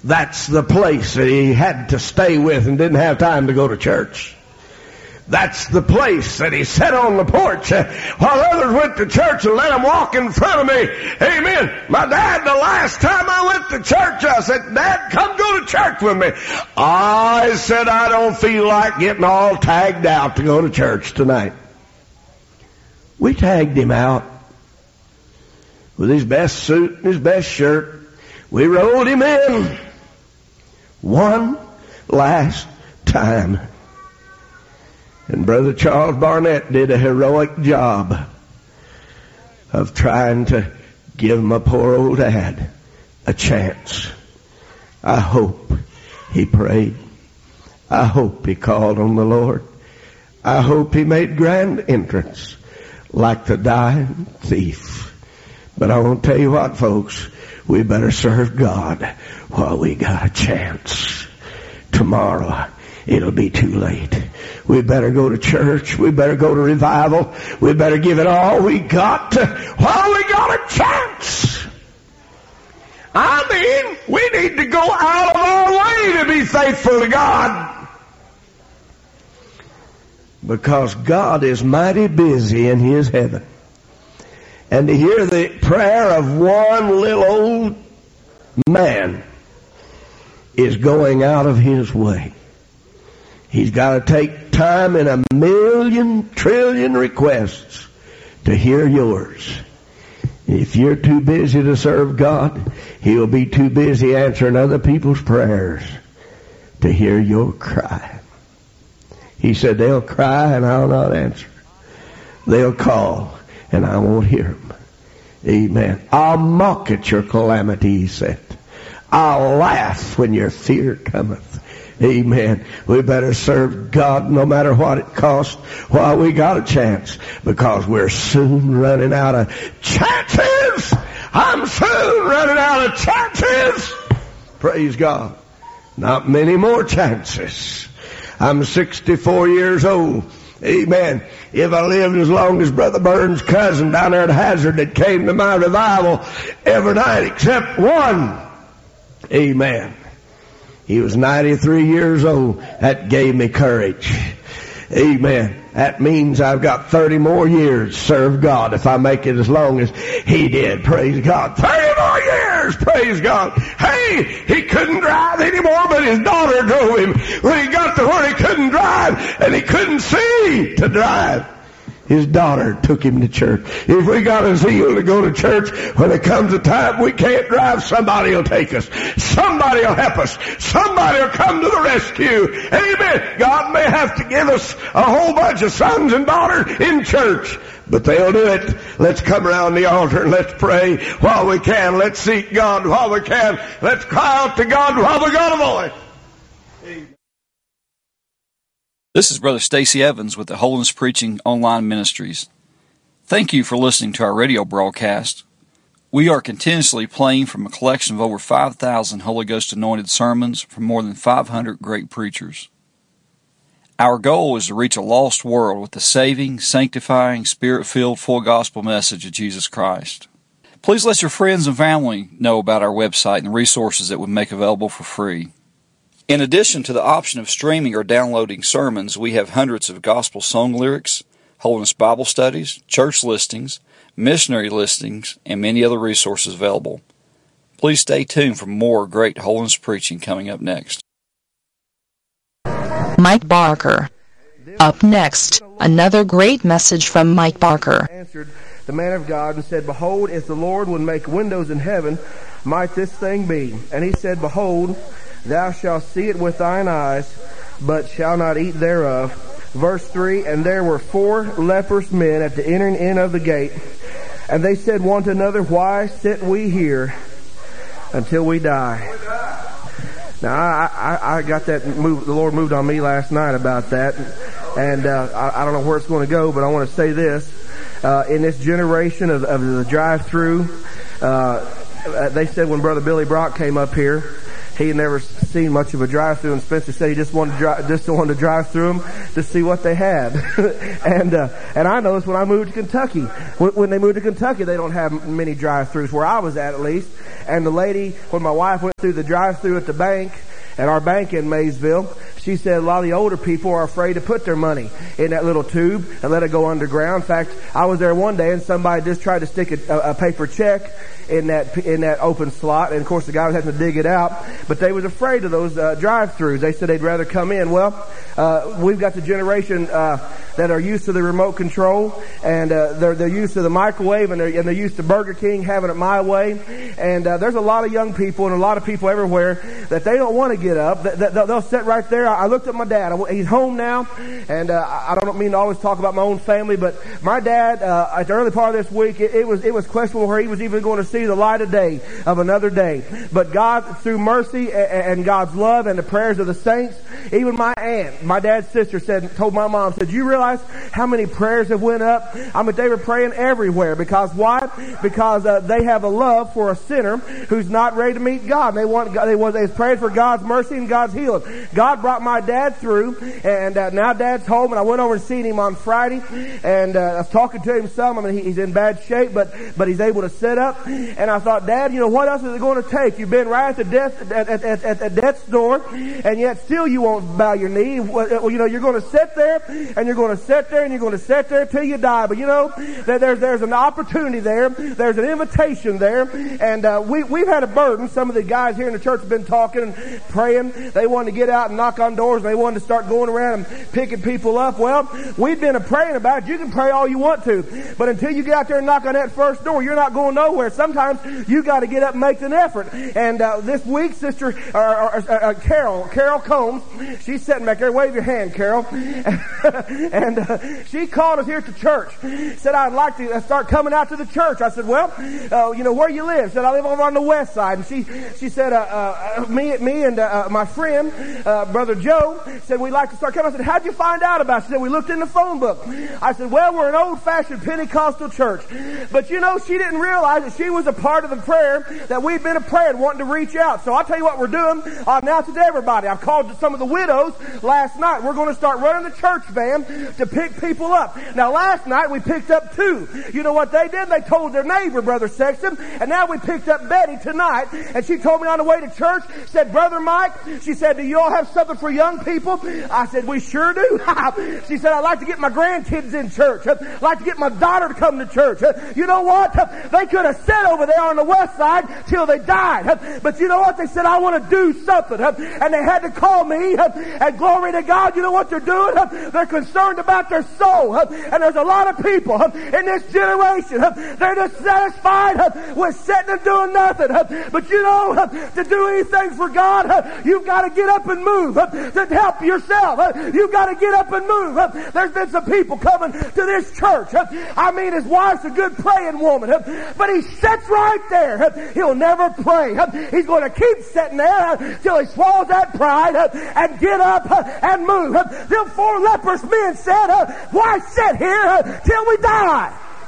That's the place that he had to stay with and didn't have time to go to church. That's the place that he sat on the porch while others went to church and let him walk in front of me. Amen. My dad, the last time I went to church, I said, Dad, come go to church with me. I said, I don't feel like getting all tagged out to go to church tonight. We tagged him out with his best suit and his best shirt. We rolled him in one last time. And Brother Charles Barnett did a heroic job of trying to give my poor old dad a chance. I hope he prayed. I hope he called on the Lord. I hope he made grand entrance like the dying thief. But I want to tell you what, folks, we better serve God while we got a chance. Tomorrow, it'll be too late. We better go to church. We better go to revival. We better give it all we got while we got a chance. I mean, we need to go out of our way to be faithful to God. Because God is mighty busy in His heaven. And to hear the prayer of one little old man is going out of His way. He's got to take time in 1,000,000 trillion requests to hear yours. If you're too busy to serve God, He'll be too busy answering other people's prayers to hear your cry. He said, they'll cry and I'll not answer. They'll call and I won't hear them. Amen. I'll mock at your calamity, He said. I'll laugh when your fear cometh. Amen. We better serve God no matter what it costs while we got a chance, because we're soon running out of chances. I'm soon running out of chances. Praise God. Not many more chances. I'm 64 years old. Amen. If I lived as long as Brother Burns' cousin down there at Hazard that came to my revival every night except one. Amen. He was 93 years old. That gave me courage. Amen. That means I've got 30 more years to serve God if I make it as long as he did. Praise God. 30 more years. Praise God. Hey, he couldn't drive anymore, but his daughter drove him. When he got to where he couldn't drive and he couldn't see to drive, his daughter took him to church. If we got a zeal to go to church, when it comes a time we can't drive, somebody will take us. Somebody will help us. Somebody will come to the rescue. Amen. God may have to give us a whole bunch of sons and daughters in church, but they'll do it. Let's come around the altar and let's pray while we can. Let's seek God while we can. Let's cry out to God while we got a voice. Amen. This is Brother Stacy Evans with the Holiness Preaching Online Ministries. Thank you for listening to our radio broadcast. We are continuously playing from a collection of over 5,000 Holy Ghost anointed sermons from more than 500 great preachers. Our goal is to reach a lost world with the saving, sanctifying, Spirit-filled, full gospel message of Jesus Christ. Please let your friends and family know about our website and the resources that we make available for free. In addition to the option of streaming or downloading sermons, we have hundreds of gospel song lyrics, Holiness Bible studies, church listings, missionary listings, and many other resources available. Please stay tuned for more great holiness preaching coming up next. Mike Barker. Up next, another great message from Mike Barker. Answered the man of God and said, Behold, if the Lord would make windows in heaven, might this thing be? And he said, Behold, thou shalt see it with thine eyes, but shalt not eat thereof. Verse 3, And there were 4 leprous men at the entering in of the gate, and they said one to another, Why sit we here until we die? Now, I got that move. The Lord moved on me last night about that, and I don't know where it's going to go, but I want to say this. In this generation of the drive-through, they said when Brother Billy Brock came up here, he had never seen much of a drive-through, and Spencer said he just wanted to drive through them to see what they had. and I noticed when I moved to Kentucky, when they moved to Kentucky, they don't have many drive-throughs where I was at least. And the lady, when my wife went through the drive-through at the bank, at our bank in Maysville, she said a lot of the older people are afraid to put their money in that little tube and let it go underground. In fact, I was there one day and somebody just tried to stick a paper check in that open slot, and of course the guy was having to dig it out, but they was afraid of those drive-throughs. They said they'd rather come in. Well, we've got the generation that are used to the remote control, and they're used to the microwave, and they're used to Burger King having it my way. And there's a lot of young people and a lot of people everywhere that they don't want to get up. They'll sit right there. I looked at my dad. He's home now, and I don't mean to always talk about my own family, but my dad at the early part of this week, it was questionable where he was even going to see the light of day of another day. But God, through mercy and God's love and the prayers of the saints, even my aunt, my dad's sister, told my mom, said, "You realize how many prayers have went up?" I mean, they were praying everywhere. Because why? Because they have a love for a sinner who's not ready to meet God. They prayed for God's mercy and God's healing. God brought my dad through, and now Dad's home, and I went over and seen him on Friday, and I was talking to him some. I mean, he's in bad shape, but he's able to sit up. And I thought, Dad, what else is it going to take? You've been right at death's door, and yet still you won't bow your knee. Well, you're going to sit there, and you're going to sit there, and you're going to sit there till you die. But that there's an opportunity there. There's an invitation there, and we've had a burden. Some of the guys here in the church have been talking and praying. They wanted to get out and knock on doors, and they wanted to start going around and picking people up. Well, we've been praying about it. You can pray all you want to, but until you get out there and knock on that first door, you're not going nowhere. Sometimes you got to get up and make an effort. And this week, Sister Carol Combs, she's sitting back there. Wave your hand, Carol. and she called us here to church. Said, "I'd like to start coming out to the church." I said, "Well, where you live?" Said, "I live over on the west side." And she said, me and my friend, Brother Joe, said, "We'd like to start coming." I said, "How'd you find out about it?" She said, "We looked in the phone book." I said, "Well, we're an old-fashioned Pentecostal church." But she didn't realize that she was a part of the prayer that we've been praying, wanting to reach out. So I'll tell you what we're doing. I'll announce it to everybody. I've called some of the widows last night. We're going to start running the church van to pick people up. Now, last night we picked up 2. You know what they did? They told their neighbor, Brother Sexton, and now we picked up Betty tonight, and she told me on the way to church, said, "Brother Mike," she said, "do you all have something for young people?" I said, "We sure do." She said, "I'd like to get my grandkids in church. I'd like to get my daughter to come to church." You know what? They could have sat over there on the west side till they died. But you know what? They said, "I want to do something." And they had to call me. And glory to God, you know what they're doing? They're concerned about their soul. And there's a lot of people in this generation. They're just satisfied with sitting and doing nothing. But to do anything for God, you've got to get up and move. To help yourself, you've got to get up and move. There's been some people coming to this church. I mean, his wife's a good praying woman. But he sits right there. He'll never pray. He's going to keep sitting there till he swallows that pride and get up and move. Them 4 leprous men said, "Why sit here till we die?"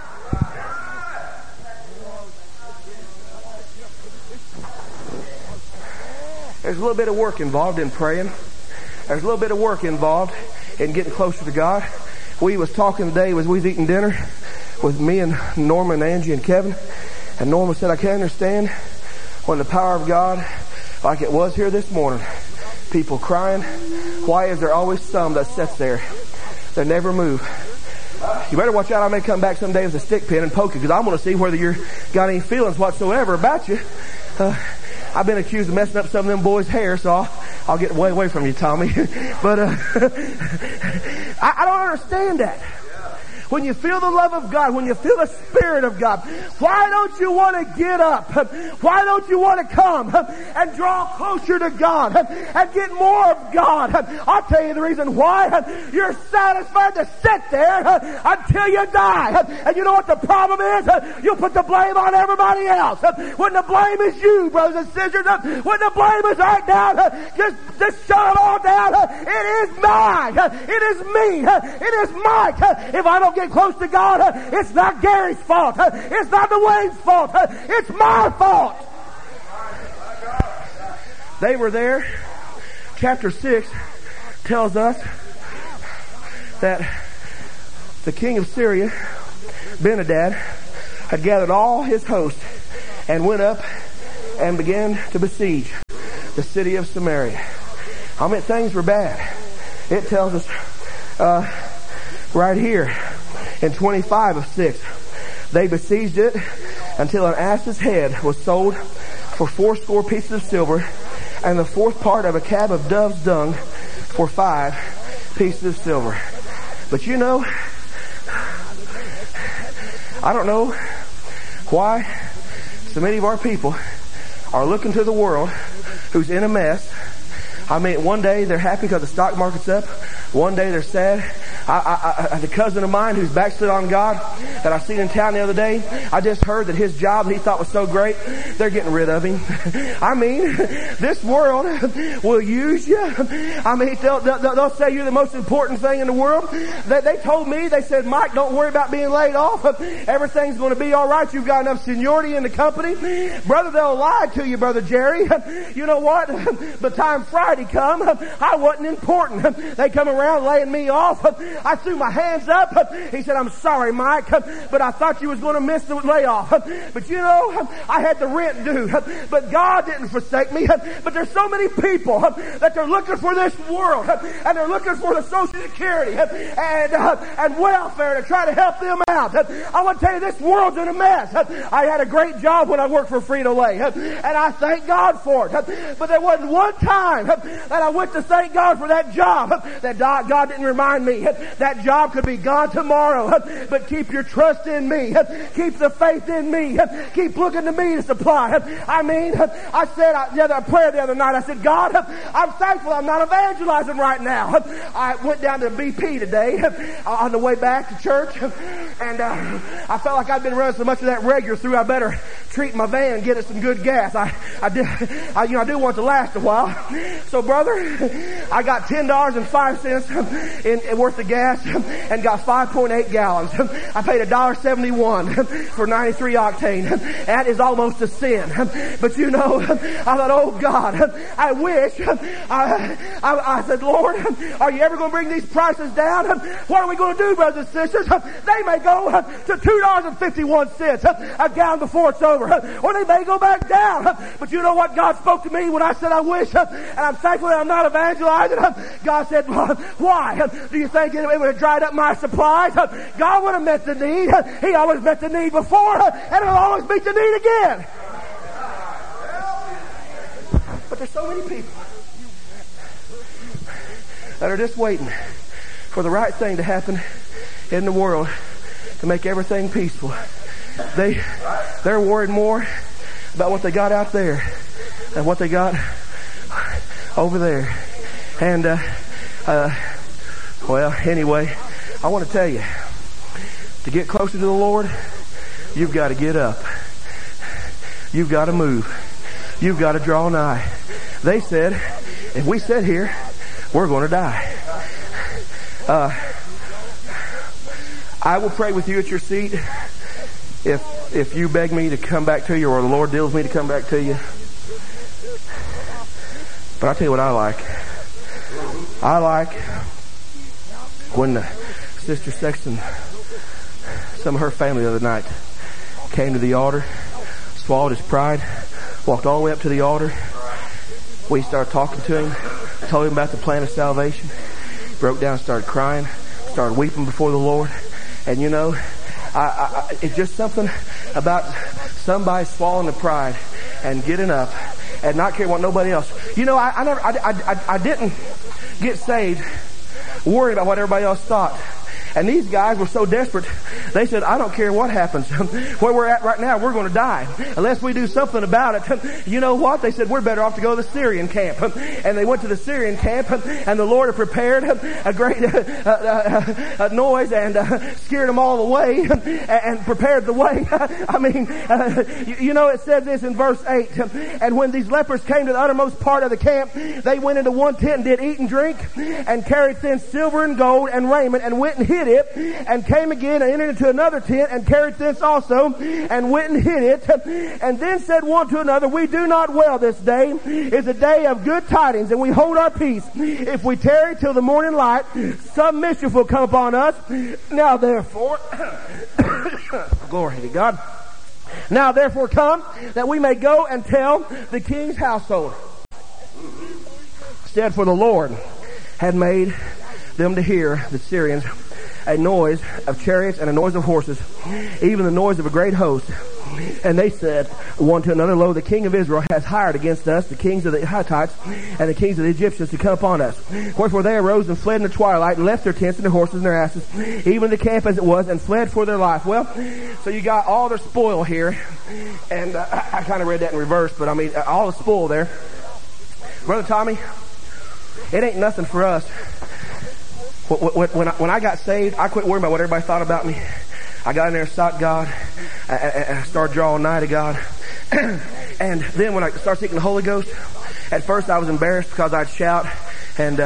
There's a little bit of work involved in praying. There's a little bit of work involved in getting closer to God. We was talking today as we was eating dinner with me and Norma and Angie and Kevin. And Norma said, "I can't understand when the power of God, like it was here this morning, people crying, why is there always some that sits there that never move?" You better watch out. I may come back someday with a stick pin and poke you, because I want to see whether you've got any feelings whatsoever about you. I've been accused of messing up some of them boys' hair, so I'll get way away from you, Tommy. But I don't understand that. When you feel the love of God, when you feel the Spirit of God, why don't you want to get up? Why don't you want to come and draw closer to God and get more of God? I'll tell you the reason why. You're satisfied to sit there until you die. And you know what the problem is? You'll put the blame on everybody else. When the blame is you, brothers and sisters, when the blame is right down, just shut it all down. It is mine. It is me. It is Mike. If I don't get close to God, it's not Gary's fault. It's not the Wayne's fault. It's my fault. They were there. Chapter 6 tells us that the king of Syria, Ben-Hadad, had gathered all his host and went up and began to besiege the city of Samaria. I mean, things were bad. It tells us right here in 25 of 6, they besieged it until an ass's head was sold for 80 pieces of silver, and the fourth part of a cab of dove's dung for 5 pieces of silver. But you know, I don't know why so many of our people are looking to the world who's in a mess. I mean, one day they're happy because the stock market's up. One day they're sad. I a cousin of mine who's backslid on God that I seen in town the other day, I just heard that his job that he thought was so great, they're getting rid of him. I mean, this world will use you. I mean, they'll say you're the most important thing in the world. They told me, they said, Mike, don't worry about being laid off. Everything's going to be all right. You've got enough seniority in the company. Brother, they'll lie to you, Brother Jerry. You know what? By the time Friday come, I wasn't important. They come around laying me off. I threw my hands up. He said, I'm sorry, Mike, but I thought you was going to miss the layoff. But you know, I had the rent due. But God didn't forsake me. But there's so many people that they're looking for this world, and they're looking for the Social Security and welfare to try to help them out. I want to tell you, this world's in a mess. I had a great job when I worked for Frito-Lay, and I thank God for it. But there wasn't one time that I went to thank God for that job that God didn't remind me. That job could be gone tomorrow, but keep your trust in me. Keep the faith in me. Keep looking to me to supply. I mean, I said a prayer the other night. I said, God, I'm thankful I'm not evangelizing right now. I went down to BP today on the way back to church, and I felt like I'd been running so much of that regular through, I better treat my van and get it some good gas. I do want it to last a while. So, brother, I got $10.05 in worth of gas and got 5.8 gallons. I paid $1.71 for 93 octane. That is almost a sin. But you know, I thought, oh God, I wish. I said, Lord, are you ever going to bring these prices down? What are we going to do, brothers and sisters? They may go to $2.51 a gallon before it's over, or they may go back down. But you know what? God spoke to me when I said I wish, and I'm thankful that I'm not evangelizing. God said, why? Do you think it would have dried up my supplies? God would have met the need. He always met the need before, and it'll always meet the need again. But there's so many people that are just waiting for the right thing to happen in the world to make everything peaceful. They're worried more about what they got out there than what they got over there. And well, anyway, I want to tell you, to get closer to the Lord, you've got to get up. You've got to move. You've got to draw nigh. They said, if we sit here, we're going to die. I will pray with you at your seat if you beg me to come back to you, or the Lord deals me to come back to you. But I'll tell you what I like. I like when Sister Sexton, some of her family the other night, came to the altar, swallowed his pride, walked all the way up to the altar. We started talking to him, told him about the plan of salvation. Broke down, started crying, started weeping before the Lord. And you know, it's just something about somebody swallowing the pride and getting up and not caring what nobody else. You know, I didn't get saved worried about what everybody else thought. And these guys were so desperate, they said, I don't care what happens. Where we're at right now, we're going to die. Unless we do something about it. You know what? They said, we're better off to go to the Syrian camp. And they went to the Syrian camp, and the Lord had prepared a great noise and scared them all away and prepared the way. I mean, you know, it said this in verse 8. And when these lepers came to the uttermost part of the camp, they went into one tent and did eat and drink and carried thence silver and gold and raiment and went and hid hid it, and came again and entered into another tent and carried thence also, and went and hid it. And then said one to another, we do not well this day is a day of good tidings, and we hold our peace. If we tarry till the morning light, some mischief will come upon us. Now therefore, glory to God. Now therefore come, that we may go and tell the king's household. Instead, for the Lord had made them to hear, the Syrians, a noise of chariots and a noise of horses, even the noise of a great host. And they said one to another, lo, the king of Israel has hired against us the kings of the Hittites and the kings of the Egyptians to come upon us. Wherefore they arose and fled in the twilight and left their tents and their horses and their asses, even the camp as it was, and fled for their life. Well, so you got all their spoil here. And I kind of read that in reverse, but I mean, all the spoil there. Brother Tommy, it ain't nothing for us. When I got saved, I quit worrying about what everybody thought about me. I got in there and sought God, and I started drawing nigh to God. And then when I started seeking the Holy Ghost, at first I was embarrassed because I'd shout. And,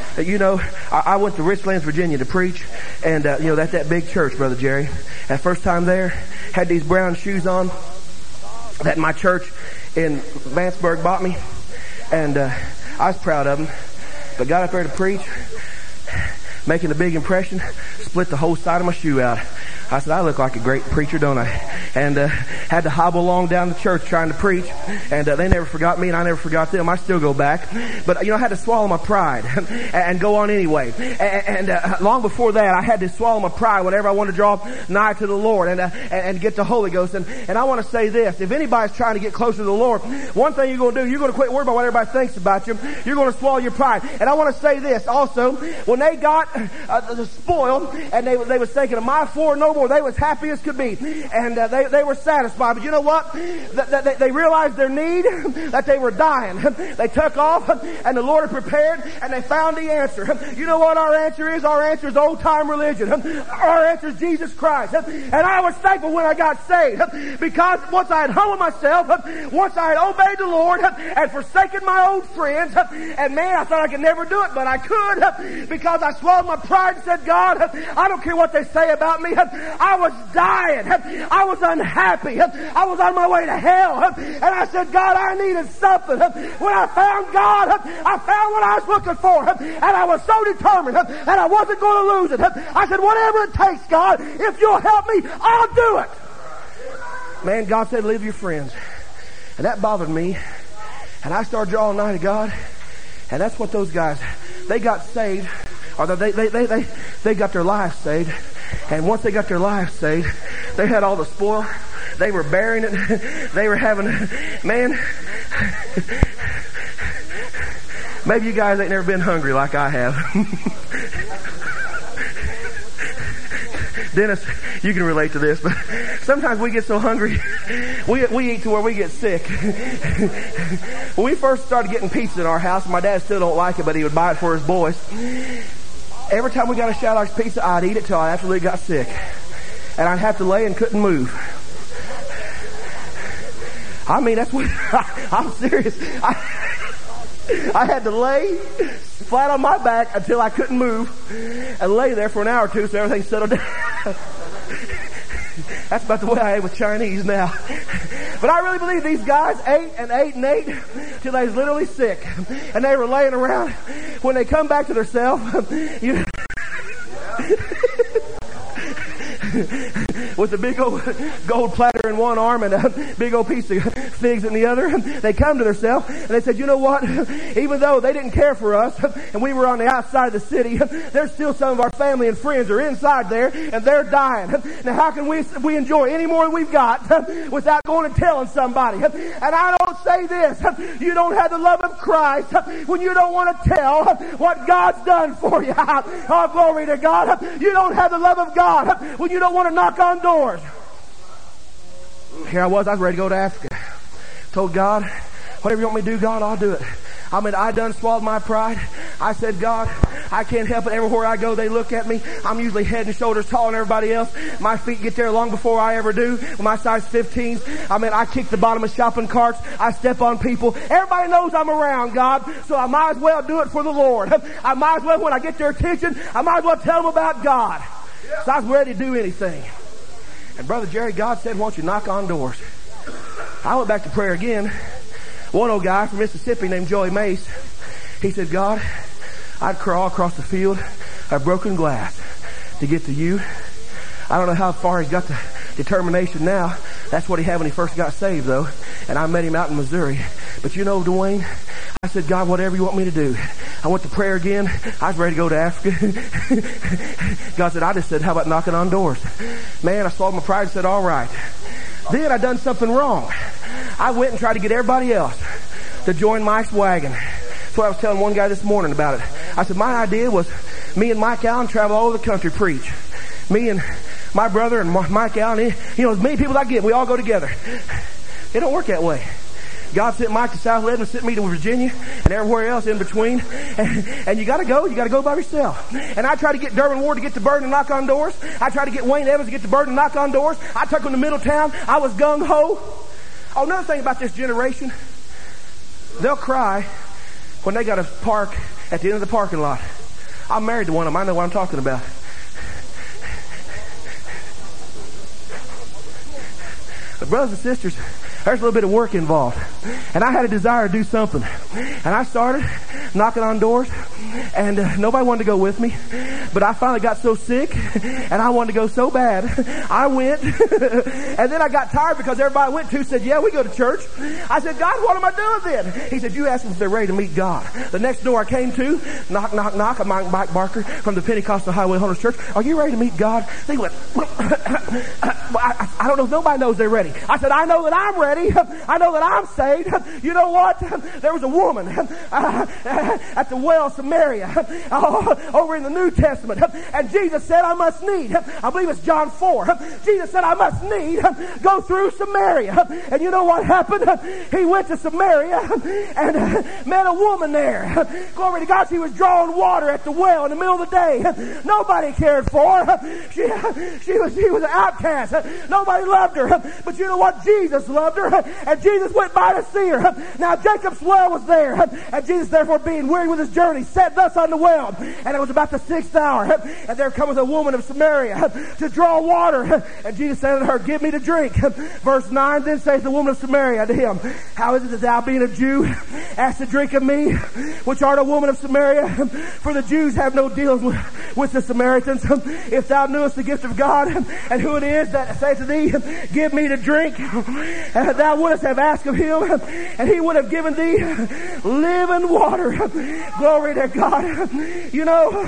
I went to Richlands, Virginia to preach. And, that's that big church, Brother Jerry. That first time there, had these brown shoes on that my church in Vanceburg bought me. And, I was proud of them. But got up there to preach, making a big impression, split the whole side of my shoe out. I said, I look like a great preacher, don't I? And had to hobble along down the church trying to preach. And they never forgot me, and I never forgot them. I still go back. But, I had to swallow my pride and go on anyway. And long before that, I had to swallow my pride whenever I wanted to draw nigh to the Lord and get the Holy Ghost. And I want to say this. If anybody's trying to get closer to the Lord, one thing you're going to do, you're going to quit worrying about what everybody thinks about you. You're going to swallow your pride. And I want to say this also. When they got the spoil, and they was thinking of my four no more, they was happy as could be. And they were satisfied. But you know what? They realized their need, that they were dying. They took off, and the Lord had prepared, and they found the answer. You know what our answer is? Our answer is old-time religion. Our answer is Jesus Christ. And I was thankful when I got saved, because once I had humbled myself, once I had obeyed the Lord, and forsaken my old friends, and man, I thought I could never do it, but I could, because I swallowed my pride and said, God, I don't care what they say about me. I was dying. I was unhappy. I was on my way to hell. And I said, God, I needed something. When I found God, I found what I was looking for. And I was so determined, and I wasn't going to lose it. I said, whatever it takes, God, if you'll help me, I'll do it. Man, God said, leave your friends. And that bothered me. And I started drawing nigh to God. And that's what those guys, they got saved, or they got their life saved. And once they got their life saved, they had all the spoil. They were burying it. They were having, man, maybe you guys ain't never been hungry like I have. Dennis, you can relate to this, but sometimes we get so hungry, we eat to where we get sick. When we first started getting pizza in our house, my dad still don't like it, but he would buy it for his boys. Every time we got a Shaddock's pizza, I'd eat it till I absolutely got sick. And I'd have to lay and couldn't move. I mean, that's what, I'm serious. I had to lay flat on my back until I couldn't move and lay there for an hour or two so everything settled down. That's about the way I ate with Chinese now. But I really believe these guys ate and ate and ate till they was literally sick. And they were laying around. When they come back to themselves, with a big old gold platter in one arm and a big old piece of figs in the other, they come to themselves and they said, you know what? Even though they didn't care for us and we were on the outside of the city, there's still some of our family and friends are inside there and they're dying. Now how can we enjoy any more than we've got without going and telling somebody? And I don't say this. You don't have the love of Christ when you don't want to tell what God's done for you. Oh, glory to God. You don't have the love of God when you don't want to knock on doors. Here I was ready to go to Africa. Told God, whatever you want me to do, God, I'll do it. I mean, I done swallowed my pride. I said, God, I can't help it. Everywhere I go, they look at me. I'm usually head and shoulders taller than everybody else. My feet get there long before I ever do. With my size 15s, I mean, I kick the bottom of shopping carts. I step on people. Everybody knows I'm around, God, so I might as well do it for the Lord. I might as well, when I get their attention, I might as well tell them about God. So I was ready to do anything. And Brother Jerry, God said, won't you knock on doors? I went back to prayer again. One old guy from Mississippi named Joey Mace, he said, God, I'd crawl across the field of broken glass to get to you. I don't know how far he's got the determination now. That's what he had when he first got saved, though. And I met him out in Missouri. But you know, Dwayne, I said, God, whatever you want me to do. I went to prayer again. I was ready to go to Africa. God said, I just said, how about knocking on doors? Man, I swallowed my pride and said, all right. Then I done something wrong. I went and tried to get everybody else to join Mike's wagon. That's what I was telling one guy this morning about it. I said, my idea was me and Mike Allen travel all over the country, preach. Me and my brother and Mike Allen, you know, as many people as I get, we all go together. It don't work that way. God sent Mike to South Lebanon, sent me to Virginia, and everywhere else in between. And you gotta go by yourself. And I tried to get Durbin Ward to get to Burden and knock on doors. I tried to get Wayne Evans to get to Burden and knock on doors. I took him to Middletown. I was gung-ho. Oh, another thing about this generation, they'll cry when they gotta park at the end of the parking lot. I'm married to one of them. I know what I'm talking about. But brothers and sisters, there's a little bit of work involved. And I had a desire to do something. And I started knocking on doors, and nobody wanted to go with me. But I finally got so sick, and I wanted to go so bad. I went, and then I got tired because everybody I went to said, yeah, we go to church. I said, God, what am I doing then? He said, you ask them if they're ready to meet God. The next door I came to, knock, knock, knock, I'm Mike Barker from the Pentecostal Highway Hunters Church. Are you ready to meet God? They went, I don't know if nobody knows they're ready. I said, I know that I'm ready. I know that I'm saved. You know what? There was a woman at the well of Samaria over in the New Testament. And Jesus said, I must need, I believe it's John 4. Jesus said, I must need go through Samaria. And you know what happened? He went to Samaria and met a woman there. Glory to God. She was drawing water at the well in the middle of the day. Nobody cared for her. She was an outcast. Nobody loved her. But you know what? Jesus loved her. And Jesus went by to see her. Now Jacob's well was there. And Jesus, therefore, being weary with his journey, sat thus on the well. And it was about the 6th hour. And there cometh a woman of Samaria to draw water. And Jesus said unto her, give me to drink. Verse 9, then saith the woman of Samaria unto him, how is it that thou, being a Jew, ask to drink of me, which art a woman of Samaria? For the Jews have no dealings with the Samaritans. If thou knewest the gift of God, and who it is that saith to thee, give me to drink, thou wouldst have asked of him, and he would have given thee living water. Glory to God. You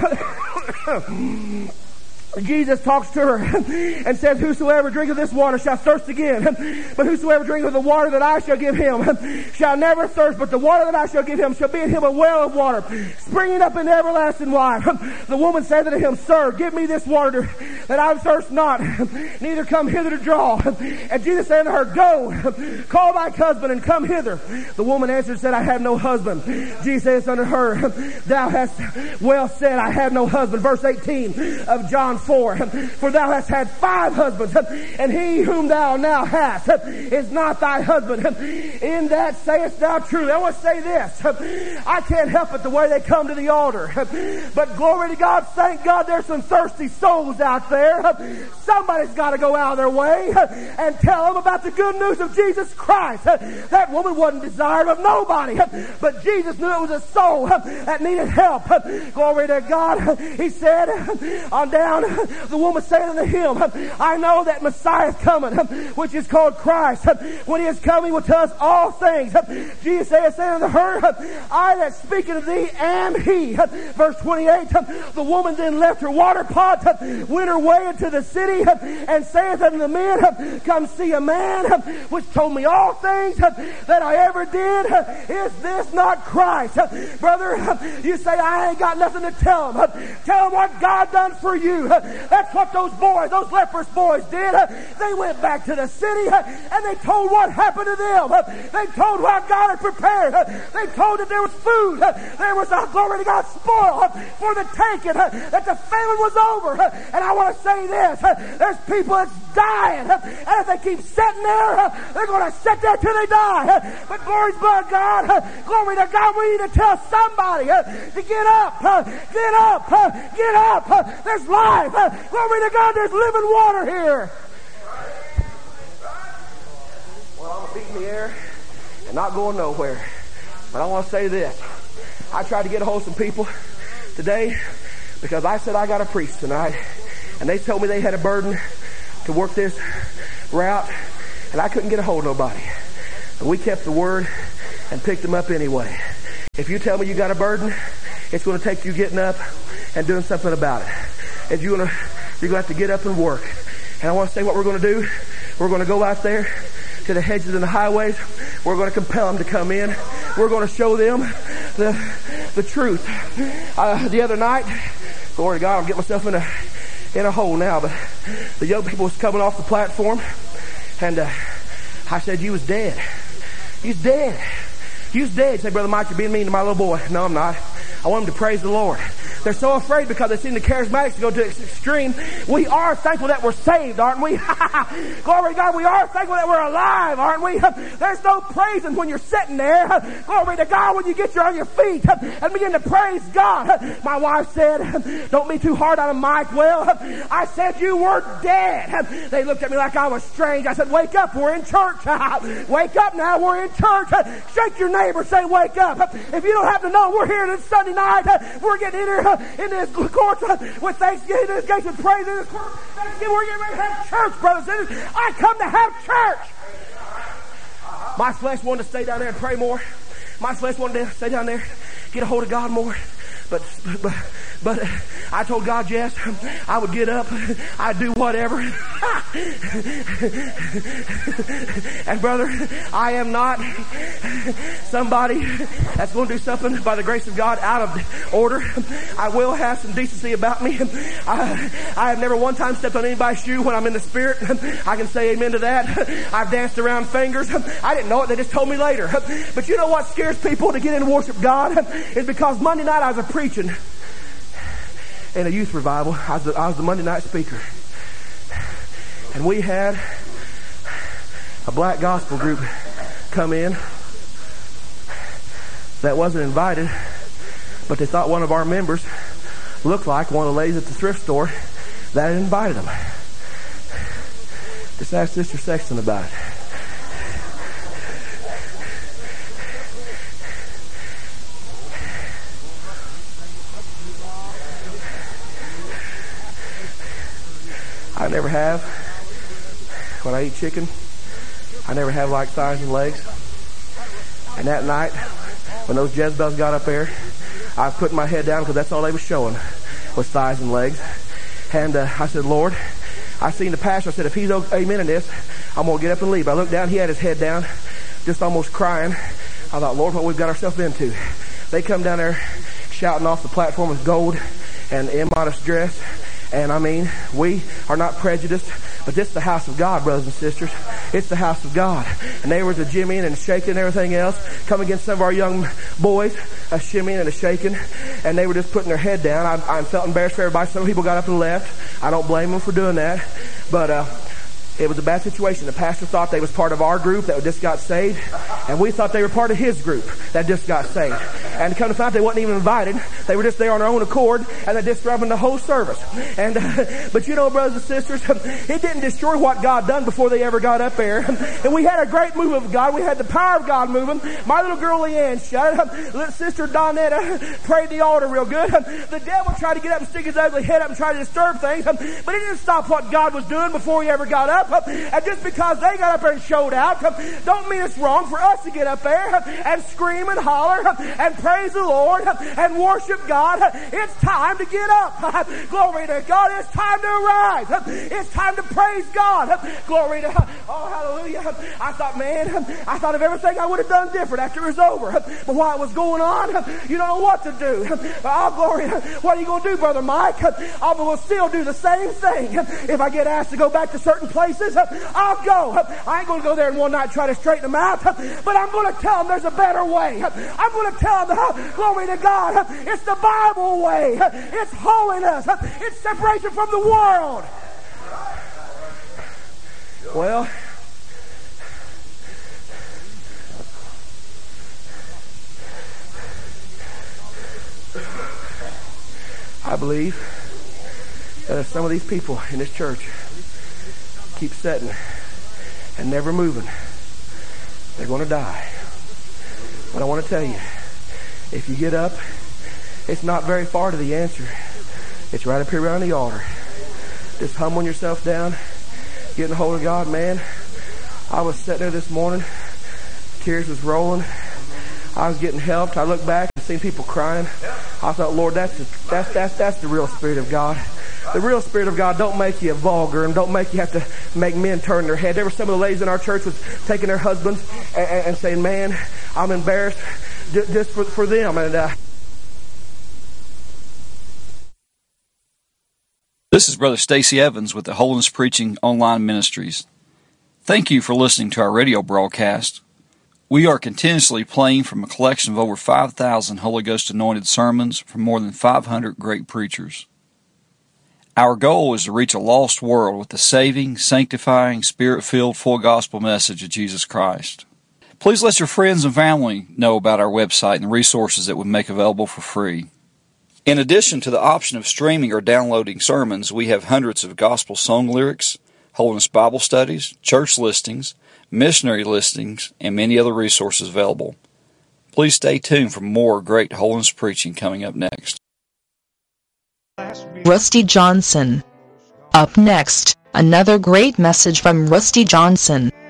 know, Jesus talks to her and says, whosoever drinketh this water shall thirst again. But whosoever drinketh the water that I shall give him shall never thirst, but the water that I shall give him shall be in him a well of water, springing up in everlasting life. The woman said unto him, Sir, give me this water that I thirst not, neither come hither to draw. And Jesus said unto her, Go, call thy husband and come hither. The woman answered and said, I have no husband. Jesus says unto her, Thou hast well said, I have no husband. Verse 18 of John 4. For thou hast had 5 husbands, and he whom thou now hast is not thy husband. In that sayest thou truly. I want to say this. I can't help it the way they come to the altar. But glory to God, thank God there's some thirsty souls out there. Somebody's got to go out of their way and tell them about the good news of Jesus Christ. That woman wasn't desired of nobody, but Jesus knew it was a soul that needed help. Glory to God. He said on down, the woman said unto him, I know that Messiah is coming, which is called Christ. When he is coming, he will tell us all things. Jesus said unto her, I that speak unto thee am he. Verse 28, the woman then left her water pot, went her way into the city, and saith unto the men, come see a man which told me all things that I ever did. Is this not Christ? Brother, you say, I ain't got nothing to tell them. Tell them what God done for you. That's what those boys, those leprous boys did. They went back to the city and they told what happened to them. They told what God had prepared. They told that there was food. There was, glory to God, spoil for the taking. That the famine was over. And I want to say this. There's people that's dying. And if they keep sitting there, they're going to sit there till they die. But glory to God. Glory to God. We need to tell somebody to get up. Get up. Get up. There's life alive. Glory to God, there's living water here. Well, I'm beating the air and not going nowhere. But I want to say this. I tried to get a hold of some people today because I said I got to preach tonight. And they told me they had a burden to work this route. And I couldn't get a hold of nobody. And we kept the word and picked them up anyway. If you tell me you got a burden, it's going to take you getting up and doing something about it. And you're going to have to get up and work. And I want to say what we're going to do. We're going to go out there to the hedges and the highways. We're going to compel them to come in. We're going to show them the truth. The other night, glory to God, I'm getting myself in a hole now, but the young people was coming off the platform, and I said, you was dead. You was dead. You was dead. He said, Brother Mike, you're being mean to my little boy. No, I'm not. I want him to praise the Lord. They're so afraid because they've seen the charismatics go to the extreme. We are thankful that we're saved, aren't we? Glory to God, we are thankful that we're alive, aren't we? There's no praising when you're sitting there. Glory to God when you get on your feet and begin to praise God. My wife said, don't be too hard on him, Mike. Well, I said you were dead. They looked at me like I was strange. I said, wake up, we're in church. Wake up now, we're in church. Shake your neighbor, say wake up. If you don't happen to know, we're here this Sunday night. We're getting in this court with thanksgiving, this gates with praise, in this court thanksgiving. We're getting ready to have church, brothers and sisters. I come to have church. My flesh wanted to stay down there and pray more. My flesh wanted to stay down there, get a hold of God more. But I told God, yes, I would get up. I'd do whatever. And brother, I am not somebody that's going to do something by the grace of God out of order. I will have some decency about me. I have never one time stepped on anybody's shoe when I'm in the Spirit. I can say amen to that. I've danced around fingers. I didn't know it. They just told me later. But you know what scares people to get in and worship God? Is because Monday night I was preaching in a youth revival. I was the Monday night speaker. And we had a black gospel group come in that wasn't invited, but they thought one of our members looked like one of the ladies at the thrift store that had invited them. Just ask Sister Sexton about it. I never have. When I eat chicken, I never have like thighs and legs. And that night, when those Jezebels got up there, I was putting my head down because that's all they was showing was thighs and legs. And I said, Lord, I seen the pastor. I said, if he's amen in this, I'm going to get up and leave. I looked down. He had his head down, just almost crying. I thought, Lord, what we've got ourselves into. They come down there shouting off the platform with gold and immodest dress. And I mean, we are not prejudiced, but this is the house of God, brothers and sisters. It's the house of God. And they were to jimmying and shaking and everything else, come against some of our young boys, a shimmying and a shaking, and they were just putting their head down. I felt embarrassed for everybody. Some people got up and left. I don't blame them for doing that. But it was a bad situation. The pastor thought they was part of our group that just got saved, and we thought they were part of his group that just got saved. And to come to find out, they wasn't even invited. They were just there on their own accord, and they disrupted the whole service. And but you know, brothers and sisters, it didn't destroy what God done before they ever got up there. And we had a great move of God. We had the power of God moving. My little girl Leanne shouted. Little sister Donetta prayed the altar real good. The devil tried to get up and stick his ugly head up and try to disturb things, but it didn't stop what God was doing before he ever got up. And just because they got up there and showed out, don't mean it's wrong for us to get up there and scream and holler and praise the Lord and worship God. It's time to get up. Glory to God. It's time to arise. It's time to praise God. Glory to God. Oh, hallelujah. I thought, man, of everything I would have done different after it was over. But while it was going on, you don't know what to do. Oh, glory. What are you going to do, Brother Mike? I will still do the same thing. If I get asked to go back to certain places, I'll go. I ain't going to go there in one night and try to straighten them out, but I'm going to tell them there's a better way. I'm going to tell them, glory to God, it's the Bible way. It's holiness. It's separation from the world. Well, I believe if some of these people in this church keep sitting and never moving, they're going to die. But I want to tell you, if you get up, it's not very far to the answer. It's right up here around the altar. Just humbling yourself down, getting a hold of God, man. I was sitting there this morning, tears was rolling. I was getting helped. I looked back and seen people crying. I thought, Lord, that's the real Spirit of God. The real Spirit of God don't make you vulgar and don't make you have to make men turn their head. There were some of the ladies in our church was taking their husbands and saying, man, I'm embarrassed just for them. And This is Brother Stacy Evans with the Holiness Preaching Online Ministries. Thank you for listening to our radio broadcast. We are continuously playing from a collection of over 5,000 Holy Ghost anointed sermons from more than 500 great preachers. Our goal is to reach a lost world with the saving, sanctifying, Spirit-filled, full gospel message of Jesus Christ. Please let your friends and family know about our website and the resources that we make available for free. In addition to the option of streaming or downloading sermons, we have hundreds of gospel song lyrics, Holiness Bible studies, church listings, missionary listings, and many other resources available. Please stay tuned for more great holiness preaching coming up next. Rusty Johnson. Up next, another great message from Rusty Johnson.